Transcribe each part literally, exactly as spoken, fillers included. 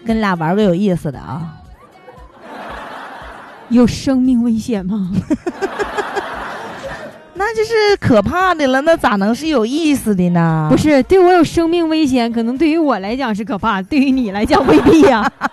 跟俩玩个有意思的啊。 有生命危险吗？ 那就是可怕的了，那咋能是有意思的呢？ 不是，对我有生命危险，可能对于我来讲是可怕，对于你来讲未必呀、啊。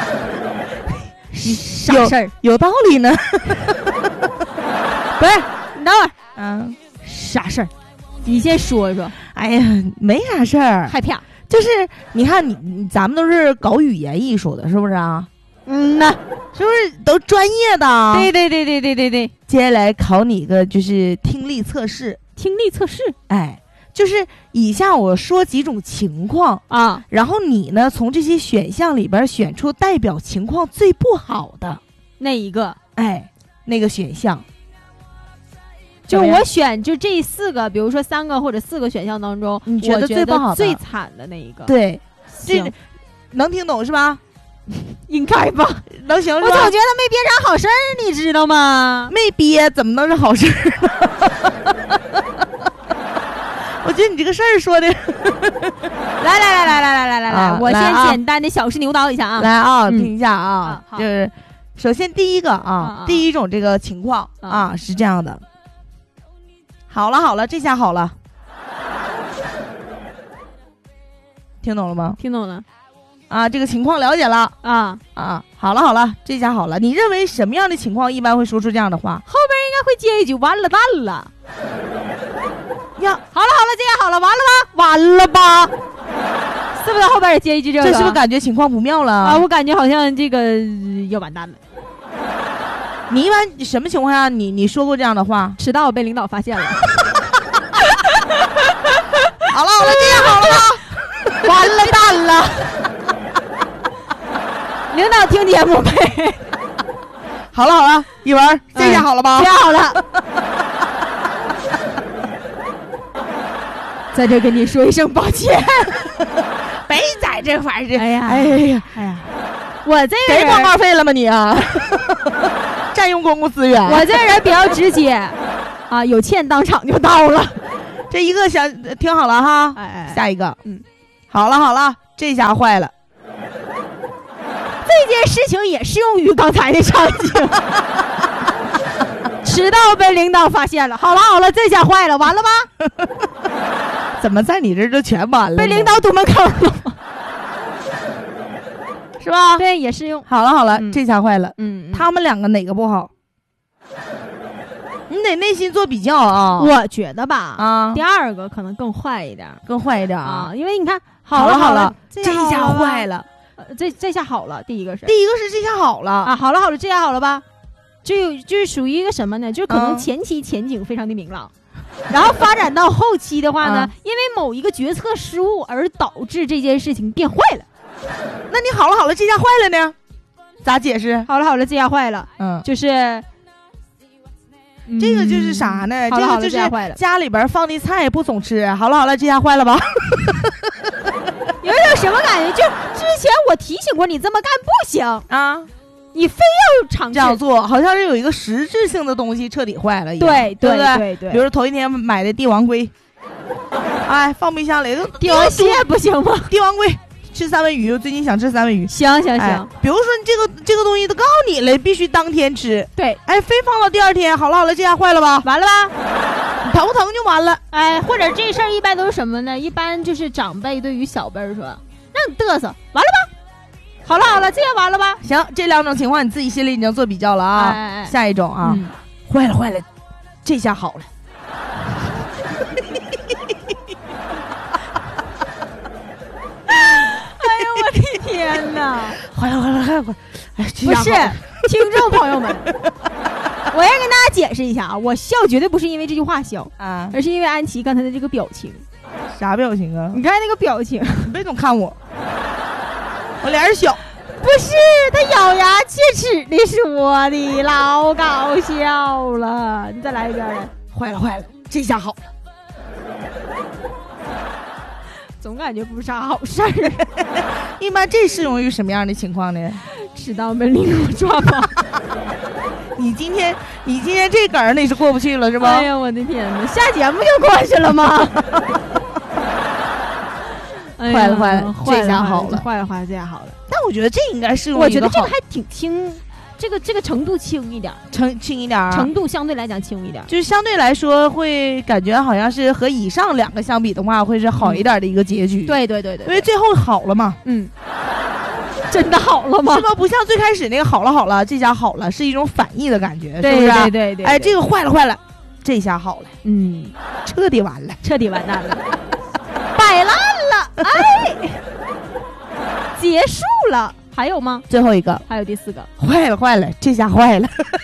啥事儿？ 有道理呢。 不是，你等会儿， 嗯， 啥事儿？你先说说。 哎呀，没啥事儿， 害怕。 就是你看你，咱们都是搞语言艺术的，是不是啊？ 嗯呐， 是不是都专业的？ 对对对对对对对。 接下来考你一个就是听力测试。 听力测试， 哎，就是以下我说几种情况啊， 然后你呢从这些选项里边选出代表情况最不好的那一个， 哎，那个选项。 就我选就这四个，比如说三个或者四个选项当中， 你觉得最不好的、 最惨的那一个。 对，这能听懂是吧？ 应该吧， 能行是吧？ 我总觉得没憋啥好事儿，你知道吗？ 没憋怎么能是好事儿？我觉得你这个事儿说的， 来来来来来来来来来， 啊、 我先啊简单的小试牛刀一下啊， 来啊， 嗯、 听一下啊， 啊就是首先第一个啊， 啊第一种这个情况 啊, 啊是这样的，好了好了，这下好了，听懂了吗？ 听懂了。 啊，这个情况了解了啊啊，好了好了，这下好了。你认为什么样的情况一般会说出这样的话？ 后边应该会接一句完了蛋了。 呀， 好了好了，这下好了，完了吧？完了吧？是不是后边也接一句这个？ 这是不是感觉情况不妙了啊？我感觉好像这个、呃、要完蛋了。 你一般什么情况下你你说过这样的话？ 迟到被领导发现了。 好了好了，这下好了吧？ 完了蛋了。领导听节目呗。 好了好了，一文，这下好了吧？ 这下好了。在这跟你说一声抱歉， 别在这玩意儿。 哎呀哎呀哎呀，我这个人给广告费了吗你啊？占用公共资源。 我这人比较直接啊，有欠当场就到了。 这一个想听好了哈， 哎哎， 下一个， 嗯， 好了好了，这下坏了。 这件事情也适用于刚才的场景。迟到被领导发现了，好了好了，这下坏了，完了吧？ 怎么在你这儿就全完了？ 被领导堵门口了， 是吧？ 对，也适用。 好了好了， 嗯、 这下坏了。 嗯， 他们两个哪个不好？你得内心做比较啊。 我觉得吧， 啊， 第二个可能更坏一点， 更坏一点啊， 啊因为你看， 好了好了， 这这下坏了。 这这下好了，第一个是第一个是这下好了啊，好了好了，这下好了吧？就就是属于一个什么呢？就是可能嗯前期前景非常的明朗，然后发展到后期的话呢， 嗯、 因为某一个决策失误而导致这件事情变坏了。 那你好了好了，这下坏了呢？咋解释？ 好了好了，这下坏了， 嗯， 就是、 嗯、这个就是啥呢？ 好了好了这个就是坏了， 家里边放的菜不总吃。好了好了，这下坏了吧？ 有一种什么感觉？就之前我提醒过你这么干不行啊， 你非要尝试这样做，好像是有一个实质性的东西彻底坏了一样。 对对不对？ 对对， 比如说头一天买的帝王龟，哎，放冰箱里都帝王蟹不行吗？ 帝王龟吃三文鱼，我最近想吃三文鱼。 行行行、哎， 比如说你这个这个东西都告诉你了，必须当天吃。 对， 哎，非放到第二天。好了好了，这下坏了吧？ 完了吧？ 你疼不疼就完了。 哎，或者这事儿一般都是什么呢？一般就是长辈对于小辈说，让你嘚瑟，完了吧？好了好了，这下完了吧？ 行，这两种情况你自己心里已经做比较了啊。 哎哎哎下一种啊， 嗯、 坏了坏了，这下好了。 哎呦我的天哪！ 坏了坏了坏了！哎， 不是，听众朋友们，我要跟大家解释一下啊，我笑绝对不是因为这句话笑啊， 而是因为安琪刚才的这个表情。 啥表情啊？ 你看那个表情， 你别总看我，我脸小。 不是，他咬牙切齿的说的，老搞笑了。你再来一遍来。 坏了坏了，这下好了。 总感觉不是啥好事儿。 一般这适用于什么样的情况呢？ 迟到被领导抓包。 你今天你今天这梗儿你是过不去了是吧？ 哎呀我的天哪，下节目就过去了吗？哎哎、 坏了坏了，这下好了， 坏了坏了，这下好了。 但我觉得这应该是， 我觉得这个还挺轻，这个这个程度轻一点， 轻轻一点、啊， 程度相对来讲轻一点， 就是相对来说会感觉好像是和以上两个相比的话，会是好一点的一个结局。 嗯、对, 对对对对， 因为最后好了嘛， 嗯。真的好了吗？ 是吧？不像最开始那个好了好了，这下好了，是一种反义的感觉， 对是不是？ 对对 对, 对。 哎，这个坏了坏了，这下好了， 嗯， 彻底完了， 彻底完蛋了，摆烂了，哎，结束了。还有吗？ 最后一个， 还有第四个， 坏了坏了，这下坏了。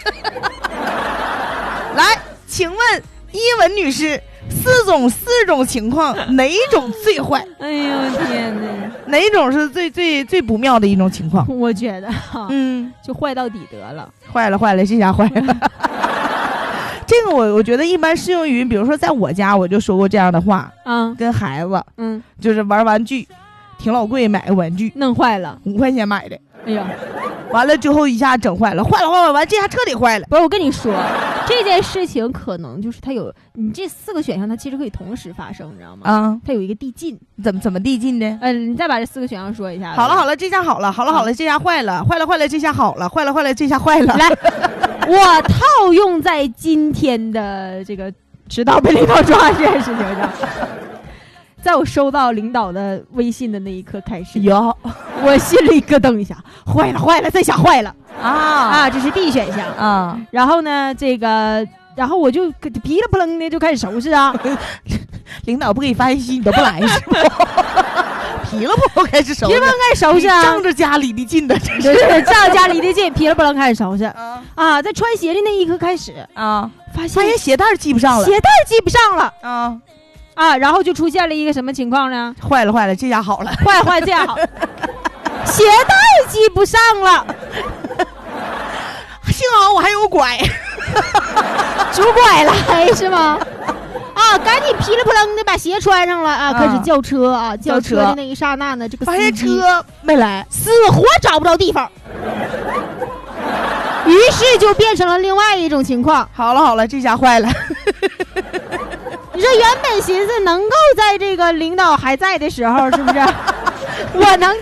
来，请问伊文女士，四种四种情况哪种最坏？ 哎呦天哪！ 哪种是最最最不妙的一种情况？ 我觉得哈， 嗯， 就坏到底得了， 坏了坏了，这下坏了。这个我我觉得一般适用于，比如说在我家，我就说过这样的话啊、嗯，跟孩子， 嗯， 就是玩玩具，挺老贵，买个玩具弄坏了， 五块钱买的， 哎呀， 完了之后一下整坏了，坏了坏了，完这下彻底坏了。 不是我跟你说，这件事情可能就是它有你这四个选项，它其实可以同时发生，你知道吗？啊、嗯，它有一个递进， 怎么怎么递进的？ 嗯、呃，你再把这四个选项说一下。 好了好了，这下好了，好了好了，这下坏了，坏了坏了，这下好了，坏了坏了，这下坏了。 来，我套用在今天的这个迟到被领导抓这件事情上。在我收到领导的微信的那一刻开始， 有我心里咯噔一下，坏了坏了，这下坏了啊啊！这是 D 选项啊。然后呢，这个，然后我就噼里啪啦的就开始收拾啊。 领导不给你发信息，你都不来是不？噼里啪啦开始收拾， 噼里啪啦开始收拾啊， 仗着家离得近的， 对对，仗着家离得近，噼里啪啦开始收拾啊啊！在穿鞋的那一刻开始啊，发现发现鞋带系不上了， 鞋带系不上了啊。 啊，然后就出现了一个什么情况呢？ 坏了坏了，这下好了， 坏坏这样好，鞋带系不上了， 幸好我还有拐， 拄拐来是吗？啊，赶紧噼里啪啦的把鞋穿上了啊，开始叫车啊，叫车的那一刹那呢，这个发现车没来， 死活找不着地方，于是就变成了另外一种情况。 好了好了，这下坏了。 你说原本寻思能够在这个领导还在的时候，是不是我能